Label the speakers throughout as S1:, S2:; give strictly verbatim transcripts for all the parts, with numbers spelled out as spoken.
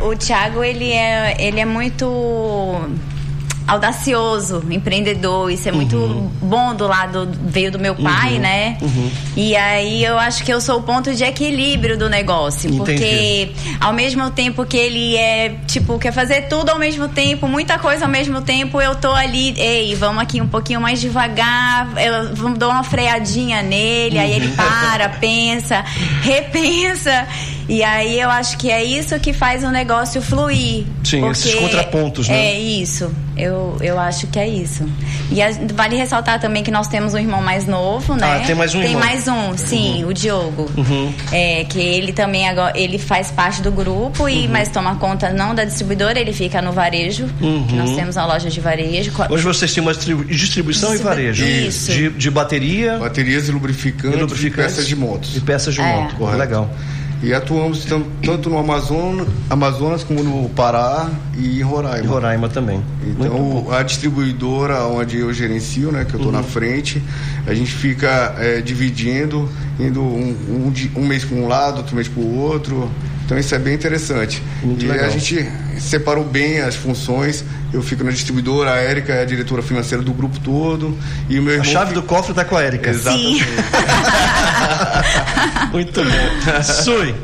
S1: o Thiago, ele é, ele é muito audacioso, empreendedor, isso é muito uhum. bom do lado, veio do meu pai, uhum. né? Uhum. E aí eu acho que eu sou o ponto de equilíbrio do negócio. Entendi. Porque ao mesmo tempo que ele é, tipo, quer fazer tudo ao mesmo tempo, muita coisa ao mesmo tempo, eu tô ali, ei, vamos aqui um pouquinho mais devagar, eu vamos dar uma freadinha nele, uhum. aí ele para, pensa, repensa. E aí eu acho que é isso que faz o negócio fluir.
S2: Sim, esses contrapontos, né?
S1: É isso. Eu, eu acho que é isso. E a, vale ressaltar também que nós temos um irmão mais novo, né?
S2: Ah, tem mais um
S1: Tem
S2: irmão.
S1: mais um, sim, uhum. o Diogo. Uhum. É, que ele também agora, ele faz parte do grupo, e, uhum. mas toma conta não da distribuidora, ele fica no varejo.
S2: Uhum.
S1: Que nós temos uma loja de varejo.
S2: Hoje vocês têm uma distribuição Distribu- e varejo.
S1: Isso.
S2: De, de bateria.
S3: Baterias e lubrificantes, e lubrificantes e peças de motos.
S2: E peças de
S1: é.
S2: moto, correto. Legal.
S3: E atuamos tanto no Amazonas, Amazonas como no Pará e em Roraima.
S2: E Roraima também.
S3: Então, a distribuidora onde eu gerencio, né, que eu estou uhum. na frente, a gente fica é, dividindo, indo um, um, um mês para um lado, outro mês para o outro. Então, isso é bem interessante.
S2: Muito
S3: e
S2: legal.
S3: A gente separou bem as funções. Eu fico na distribuidora, a Érica é a diretora financeira do grupo todo. E o meu irmão
S2: a chave
S3: fica...
S2: do cofre está com a Érica.
S3: Exatamente.
S2: Muito bom. Sui.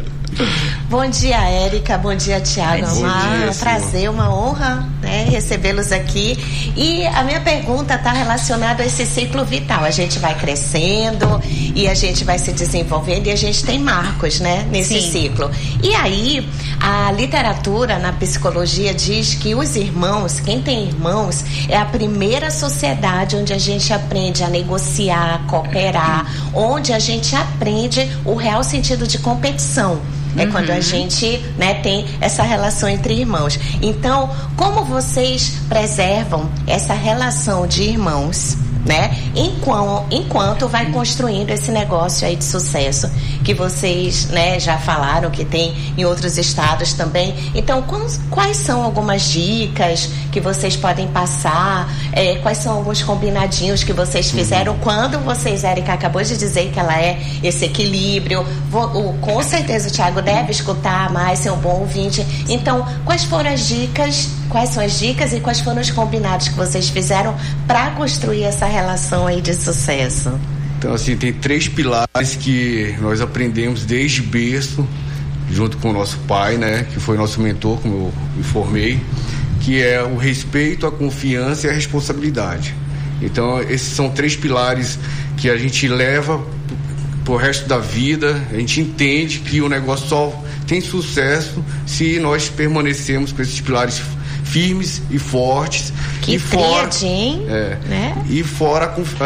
S4: Bom dia, Érica. Bom dia, Thiago.
S3: Bom
S4: uma,
S3: dia,
S4: um prazer, uma honra, né, recebê-los aqui. E a minha pergunta está relacionada a esse ciclo vital. A gente vai crescendo e a gente vai se desenvolvendo e a gente tem marcos, né, nesse Sim. ciclo. E aí, a literatura na psicologia diz que os irmãos, quem tem irmãos, é a primeira sociedade onde a gente aprende a negociar, cooperar, onde a gente aprende o real sentido de competição. É uhum. quando a gente, né, tem essa relação entre irmãos. Então, como vocês preservam essa relação de irmãos, né, enquanto, enquanto vai construindo esse negócio aí de sucesso que vocês, né, já falaram que tem em outros estados também? Então, quais, quais são algumas dicas que vocês podem passar? É, quais são alguns combinadinhos que vocês fizeram? Uhum. Quando vocês, Érica acabou de dizer que ela é esse equilíbrio, vou, o, com certeza o Thiago deve escutar mais, ser um bom ouvinte. Então, quais foram as dicas, quais são as dicas e quais foram os combinados que vocês fizeram para construir essa relação aí de sucesso?
S3: Então, assim, tem três pilares que nós aprendemos desde berço, junto com o nosso pai, né, que foi nosso mentor, como eu informei, que é o respeito, a confiança e a responsabilidade. Então, esses são três pilares que a gente leva pro resto da vida. A gente entende que o negócio só tem sucesso se nós permanecermos com esses pilares firmes e fortes.
S4: Que
S3: e fora,
S4: hein?
S3: É,
S4: né?
S3: E fora a,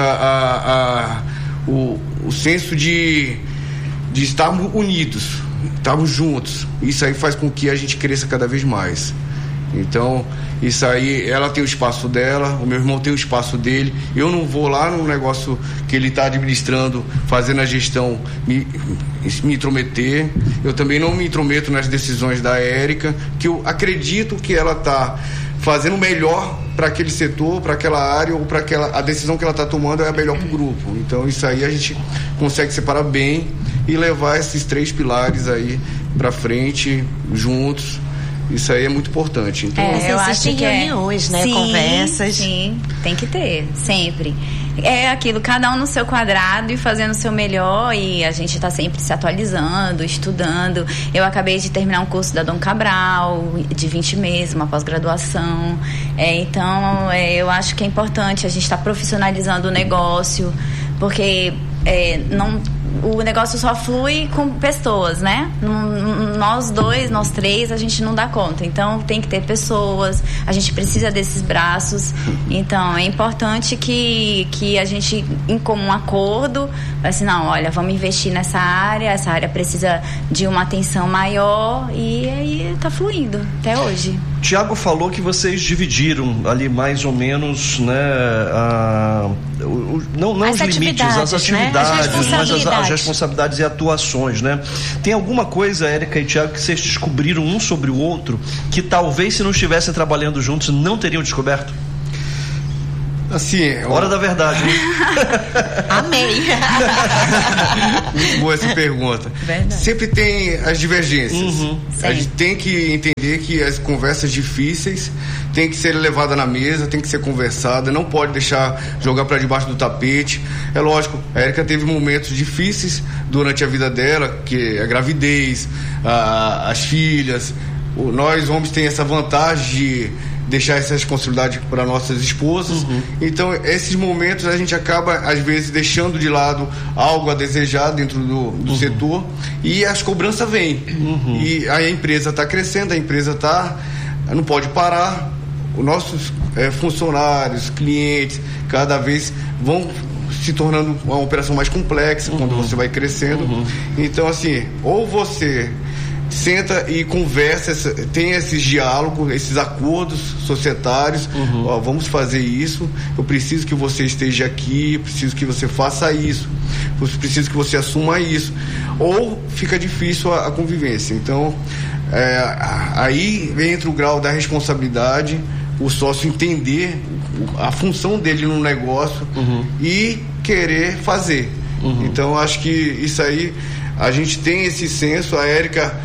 S3: a, a, o, o senso de, de estarmos unidos, estarmos juntos. Isso aí faz com que a gente cresça cada vez mais. Então, isso aí, ela tem o espaço dela, o meu irmão tem o espaço dele. Eu não vou lá no negócio que ele está administrando, fazendo a gestão, me, me intrometer. Eu também não me intrometo nas decisões da Érica, que eu acredito que ela está fazendo o melhor para aquele setor, para aquela área, ou para aquela, a decisão que ela está tomando é a melhor para o grupo. Então, isso aí a gente consegue separar bem e levar esses três pilares aí para frente, juntos. Isso aí é muito importante. Então,
S4: é, eu acho que reuniões, é... né?
S1: Sim,
S4: conversas.
S1: Sim, tem que ter, sempre. É aquilo, cada um no seu quadrado e fazendo o seu melhor, e a gente está sempre se atualizando, estudando. Eu acabei de terminar um curso da Dom Cabral, de vinte meses, uma pós-graduação. É, então, é, eu acho que é importante a gente estar tá profissionalizando o negócio, porque é, não... o negócio só flui com pessoas, né? Nós dois, nós três, a gente não dá conta. Então, tem que ter pessoas, a gente precisa desses braços. Então, é importante que, que a gente, em comum acordo, assim, não, olha, vamos investir nessa área, essa área precisa de uma atenção maior, e aí tá fluindo até hoje.
S2: Thiago falou que vocês dividiram ali mais ou menos, né, a, o, o, não, não os limites, as atividades,
S4: né? as
S2: mas as, as responsabilidades e atuações, né? Tem alguma coisa, Érica e Thiago, que vocês descobriram um sobre o outro que talvez, se não estivessem trabalhando juntos, não teriam descoberto?
S3: Assim,
S2: hora da verdade.
S4: Amei.
S3: Muito boa essa pergunta.
S4: Verdade.
S3: Sempre tem as divergências.
S2: Uhum.
S3: A gente tem que entender que as conversas difíceis tem que ser levada na mesa, tem que ser conversada, não pode deixar jogar para debaixo do tapete. É lógico, a Érica teve momentos difíceis durante a vida dela, que é a gravidez, a, as filhas. O, nós homens tem essa vantagem de deixar essa responsabilidade para nossas esposas. Uhum. Então, esses momentos a gente acaba, às vezes, deixando de lado algo a desejar dentro do, do uhum. setor, e as cobranças vêm. Uhum. E aí a empresa está crescendo, a empresa está, não pode parar. Os nossos é, funcionários, clientes, cada vez vão se tornando uma operação mais complexa uhum. quando você vai crescendo. Uhum. Então, assim, ou você senta e conversa, tem esses diálogos, esses acordos societários, uhum. ó, vamos fazer isso, eu preciso que você esteja aqui, eu preciso que você faça isso, eu preciso que você assuma isso, ou fica difícil a, a convivência. Então, é, aí entra o grau da responsabilidade, o sócio entender a função dele no negócio uhum. e querer fazer. Uhum. Então, acho que isso aí, a gente tem esse senso. A Érica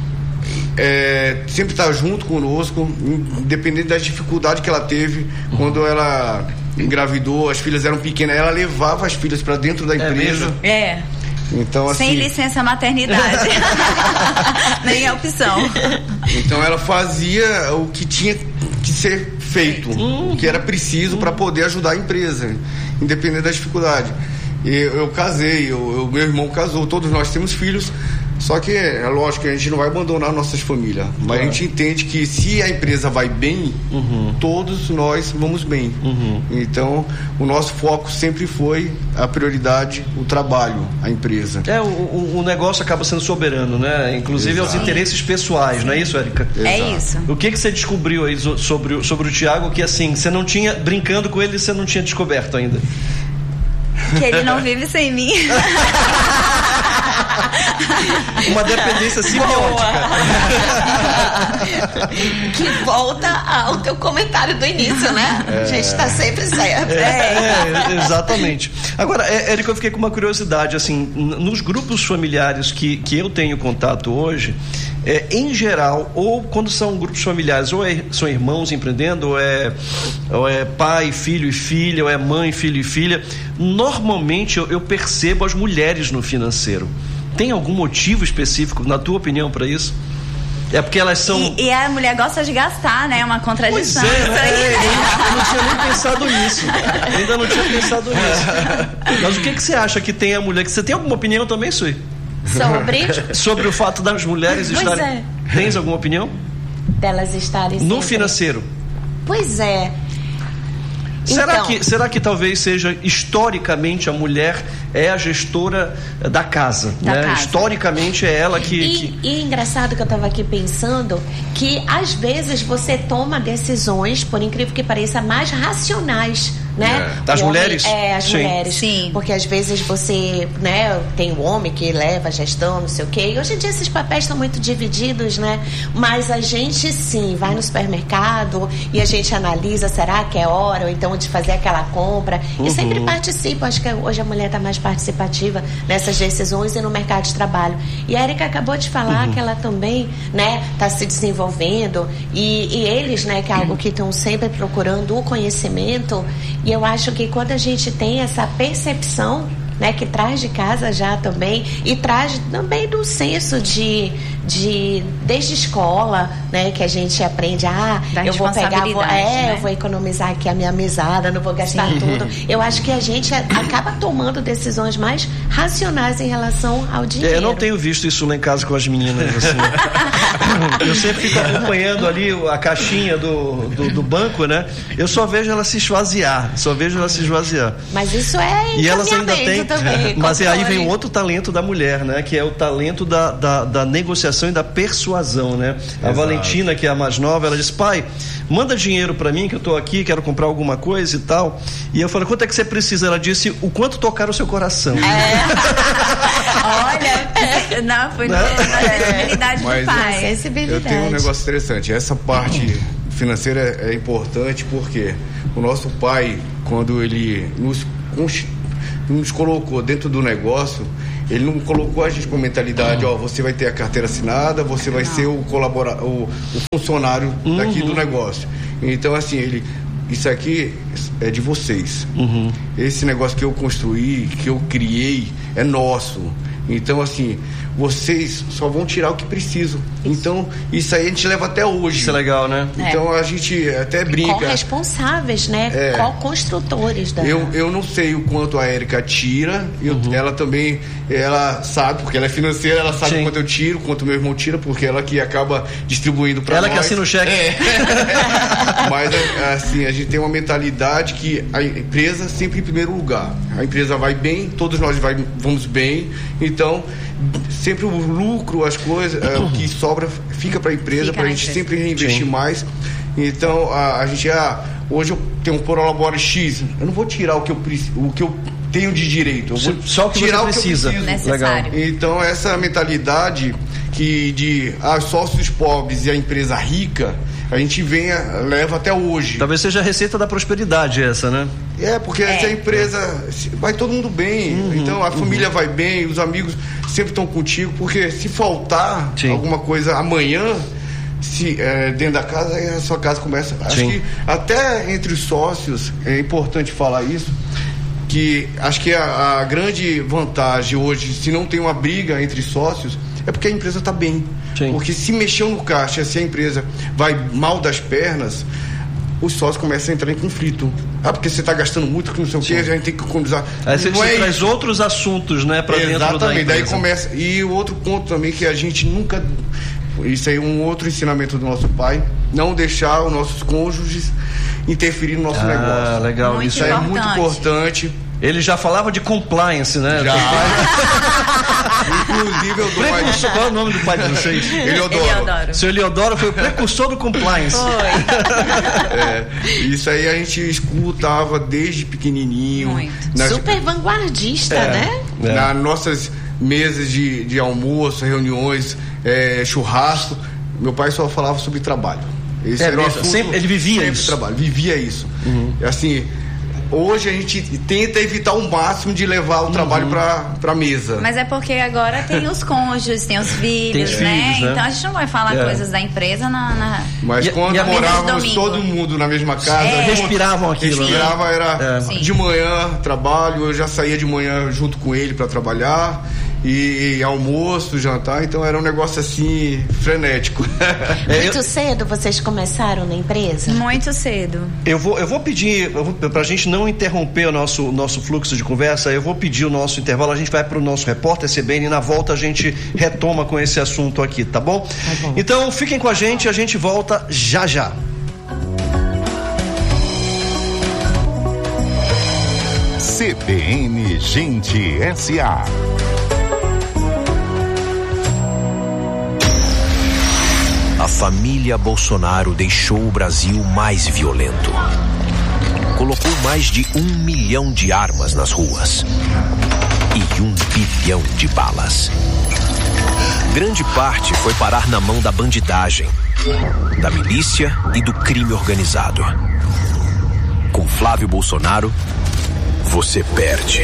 S3: é, sempre está junto conosco, independente das dificuldades que ela teve. Uhum. Quando ela engravidou, as filhas eram pequenas, ela levava as filhas para dentro da empresa.
S1: É. é.
S3: Então, assim,
S1: sem licença maternidade. Nem é opção.
S3: Então ela fazia o que tinha que ser feito, uhum. o que era preciso uhum. para poder ajudar a empresa, independente da dificuldade. E eu, eu casei, eu, eu, meu irmão casou, todos nós temos filhos. Só que é lógico que a gente não vai abandonar nossas famílias, mas é. a gente entende que se a empresa vai bem, uhum. todos nós vamos bem. Uhum. Então, o nosso foco sempre foi a prioridade, o trabalho, a empresa.
S2: É, o, o negócio acaba sendo soberano, né? Inclusive Exato. aos interesses pessoais, não é isso, Érica?
S1: É isso.
S2: O que que você descobriu aí sobre, sobre o Thiago que, assim, você não tinha, brincando com ele, você não tinha descoberto ainda?
S1: Que ele não vive sem mim.
S2: Uma dependência simbiótica.
S4: Que volta ao teu comentário do início, né? É. A gente está sempre certo.
S2: É, é, exatamente. Agora, Érica, eu fiquei com uma curiosidade, assim, nos grupos familiares que, que eu tenho contato hoje, é, em geral, ou quando são grupos familiares, ou é, são irmãos empreendendo, ou é, ou é pai, filho e filha, ou é mãe, filho e filha, normalmente eu, eu percebo as mulheres no financeiro. Tem algum motivo específico, na tua opinião, para isso? É porque elas são...
S1: E, e a mulher gosta de gastar, né? É uma contradição.
S2: Pois é, né? é, eu, eu não tinha nem pensado nisso. Eu ainda não tinha pensado nisso. Mas o que, que você acha que tem a mulher? Você tem alguma opinião também, Sui?
S4: Sobre?
S2: Sobre o fato das mulheres
S4: pois
S2: estarem...
S4: É.
S2: Tens alguma opinião?
S4: Delas estarem
S2: no
S4: sempre...
S2: financeiro.
S4: Pois é.
S2: Será,
S4: então,
S2: que, será que talvez seja, historicamente, a mulher é a gestora da casa,
S4: da
S2: né?
S4: casa.
S2: Historicamente é ela que...
S4: E,
S2: que...
S4: e engraçado que eu estava aqui pensando que às vezes você toma decisões, por incrível que pareça, mais racionais, né?
S2: É. Das mulheres?
S4: É, as
S2: Sim.
S4: mulheres.
S1: Sim.
S4: Porque às vezes você, né, tem o homem que leva a gestão, não sei o quê. E hoje em dia esses papéis estão muito divididos, né? Mas a gente sim vai no supermercado e a gente analisa, será que é hora ou então de fazer aquela compra. Uhum. E sempre participa. Acho que hoje a mulher está mais participativa nessas decisões e no mercado de trabalho. E a Érica acabou de falar uhum. que ela também, né, está se desenvolvendo e, e eles, né, que é algo que estão sempre procurando o conhecimento. E eu acho que quando a gente tem essa percepção, né, que traz de casa já também e traz também do senso de, de desde escola, né, que a gente aprende, ah,
S1: da
S4: eu vou pegar, vou, é,
S1: né?
S4: eu vou economizar aqui a minha mesada, não vou gastar Sim. tudo. Eu acho que a gente acaba tomando decisões mais racionais em relação ao dinheiro.
S2: É, eu não tenho visto isso lá em casa com as meninas, assim. Eu sempre fico acompanhando ali a caixinha do, do, do banco, né? Eu só vejo ela se esvaziar, só vejo ela se esvaziar.
S4: Mas isso é
S2: e elas ainda têm
S4: também,
S2: mas aí vem outro talento da mulher, né? Que é o talento da, da, da negociação e da persuasão, né? Exato. A Valentina, que é a mais nova, ela disse, pai, manda dinheiro pra mim que eu tô aqui, quero comprar alguma coisa e tal. E eu falei, quanto é que você precisa? Ela disse, o quanto tocar o seu coração.
S1: É. Olha, não, foi na sensibilidade do pai.
S3: Eu, eu tenho um negócio interessante, essa parte financeira é, é importante porque o nosso pai, quando ele nos, nos colocou dentro do negócio, ele não colocou a gente com mentalidade, ó, você vai ter a carteira assinada, você vai ser o colaborador, o, o funcionário uhum. daqui do negócio. Então, assim, ele, isso aqui é de vocês. Uhum. Esse negócio que eu construí, que eu criei, é nosso. Então, assim, vocês só vão tirar o que precisam. Então, isso aí a gente leva até hoje.
S2: Isso é legal, né?
S3: Então,
S4: é.
S3: a gente até brinca.
S4: Co-responsáveis, né?
S3: É.
S4: Co-construtores da...
S3: Eu, eu não sei o quanto a Érica tira. Eu, uhum. Ela também, ela sabe, porque ela é financeira, ela sabe Sim. quanto eu tiro, quanto meu irmão tira, porque ela que acaba distribuindo para nós.
S2: Ela que assina o cheque.
S3: É. Mas, assim, a gente tem uma mentalidade que a empresa sempre em primeiro lugar. A empresa vai bem, todos nós vai, vamos bem. Então, sempre o lucro, as coisas, é, o que sobra fica para a empresa, para a gente sempre reinvestir Sim. mais. Então, a, a gente, ah, hoje eu tenho um prolabore X, eu não vou tirar o que eu, o que eu tenho de direito, eu vou
S2: só o que
S3: tirar
S2: você precisa.
S3: O que eu preciso.
S1: Necessário.
S3: Legal. Então, essa mentalidade que de ah, sócios pobres e a empresa rica, a gente vem, leva até hoje.
S2: Talvez seja a receita da prosperidade essa, né?
S3: É, porque é. essa empresa vai todo mundo bem, uhum, então a uhum. família vai bem, os amigos sempre estão contigo, porque se faltar Sim. alguma coisa amanhã, se, é, dentro da casa, aí a sua casa começa... Sim. Acho que até entre os sócios, é importante falar isso, que acho que a, a grande vantagem hoje, se não tem uma briga entre sócios, é porque a empresa está bem. Sim. Porque se mexeu no caixa, se a empresa vai mal das pernas, os sócios começam a entrar em conflito. Ah, porque você está gastando muito, que não sei o que, a gente tem que economizar.
S2: Aí você,
S3: não
S2: você
S3: é
S2: traz isso. outros assuntos, né, para dentro da empresa.
S3: Exatamente, daí começa. E o outro ponto também que a gente nunca... Isso aí é um outro ensinamento do nosso pai, não deixar os nossos cônjuges interferir no nosso
S2: ah,
S3: negócio.
S2: Ah, legal.
S1: Muito
S2: isso
S3: Isso
S2: é
S3: é muito importante.
S2: Ele já falava de compliance, né?
S3: Já. Inclusive, eu dou mais...
S2: Qual é o nome do pai de vocês?
S3: Eliodoro.
S1: Eliodoro.
S2: Seu Eliodoro foi o precursor do compliance.
S1: Foi.
S3: É, isso aí a gente escutava desde pequenininho.
S1: Muito.
S3: Nas,
S4: Super vanguardista,
S3: é,
S4: né?
S3: É. Nas nossas mesas de, de almoço, reuniões, é, churrasco, meu pai só falava sobre trabalho. Esse
S2: é,
S3: era o assunto,
S2: sempre, ele vivia
S3: sempre
S2: isso.
S3: Trabalho, vivia isso. Uhum. Assim... Hoje a gente tenta evitar o máximo de levar o uhum. trabalho para a mesa.
S1: Mas é porque agora tem os cônjuges, tem os filhos,
S2: tem
S1: né?
S2: filhos, né?
S1: Então a gente não vai falar
S2: é.
S1: coisas da empresa na... na...
S3: Mas e, quando e morávamos todo mundo na mesma casa...
S2: É. Respiravam aquilo,
S3: Respirava,
S2: né?
S3: era
S2: é.
S3: de manhã, trabalho, eu já saía de manhã junto com ele para trabalhar... E, e almoço, jantar, então era um negócio assim frenético.
S4: Muito cedo vocês começaram na empresa?
S1: Muito cedo.
S2: Eu vou, eu vou pedir, eu vou, pra gente não interromper o nosso, nosso fluxo de conversa, eu vou pedir o nosso intervalo, a gente vai pro nosso repórter C B N e na volta a gente retoma com esse assunto aqui, tá bom? Tá bom. Então fiquem com a gente, a gente volta já já.
S5: C B N Gente S A.
S6: A família Bolsonaro deixou o Brasil mais violento. Colocou mais de um milhão de armas nas ruas. E um bilhão de balas. Grande parte foi parar na mão da bandidagem, da milícia e do crime organizado. Com Flávio Bolsonaro, você perde.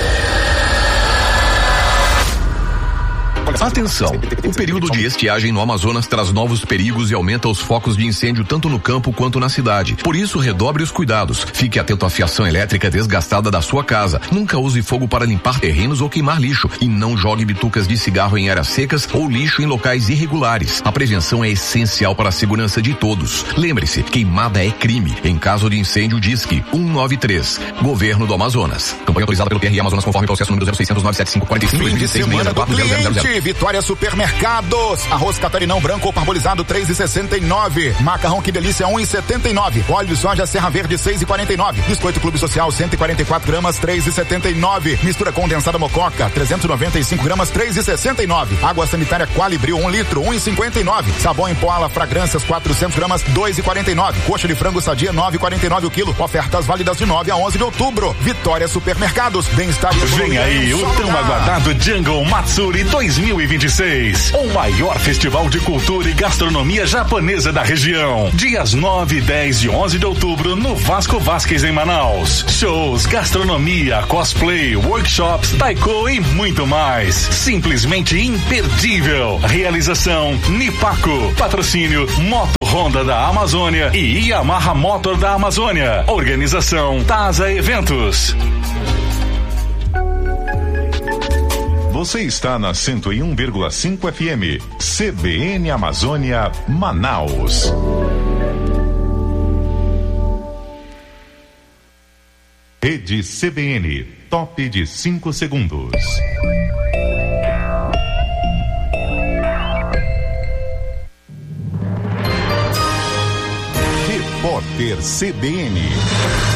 S7: Atenção! O período de estiagem no Amazonas traz novos perigos e aumenta os focos de incêndio tanto no campo quanto na cidade. Por isso, redobre os cuidados. Fique atento à fiação elétrica desgastada da sua casa. Nunca use fogo para limpar terrenos ou queimar lixo. E não jogue bitucas de cigarro em áreas secas ou lixo em locais irregulares. A prevenção é essencial para a segurança de todos. Lembre-se, queimada é crime. Em caso de incêndio, disque um nove três. Governo do Amazonas. Campanha autorizada pelo P R Amazonas conforme processo número zero seiscentos, nove sete cinco, quatro cinco, dois mil e seis, seis quatro zero zero zero.
S5: Vitória Supermercados. Arroz catarinão branco ou parbolizado três e sessenta e nove. Macarrão que delícia um e setenta e nove. Óleo de soja Serra Verde seis e quarenta e nove. Biscoito Clube Social cento e quarenta e quatro gramas três e setenta e nove. Mistura condensada Mococa trezentos e noventa e cinco gramas três e sessenta e nove. Água sanitária Qualibril um litro um e cinquenta e nove. Sabão em pó Ala Fragrâncias quatrocentos gramas dois e quarenta e nove. Coxa de frango sadia nove e quarenta e nove o quilo. Ofertas válidas de nove a onze de outubro. Vitória Supermercados. Bem-estar e
S8: Vem aí o tão aguardado Jungle Matsuri dois mil mil e vinte e seis. O maior festival de cultura e gastronomia japonesa da região. Dias nove, dez e onze de outubro no Vasco Vasquez em Manaus. Shows, gastronomia, cosplay, workshops, taiko e muito mais. Simplesmente imperdível. Realização Nipaco. Patrocínio Moto Honda da Amazônia e Yamaha Motor da Amazônia. Organização Taza Eventos.
S9: Você está na cento e um vírgula cinco F M, C B N Amazônia, Manaus. Rede C B N, top de cinco segundos. Repórter C B N.